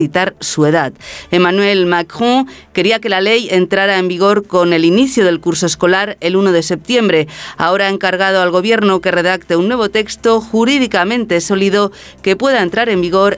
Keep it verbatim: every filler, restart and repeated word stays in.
citar su edad. Emmanuel Macron quería que la ley entrara en vigor con el inicio del curso escolar el uno de septiembre. Ahora ha encargado al gobierno que redacte un nuevo texto jurídicamente sólido que pueda entrar en vigor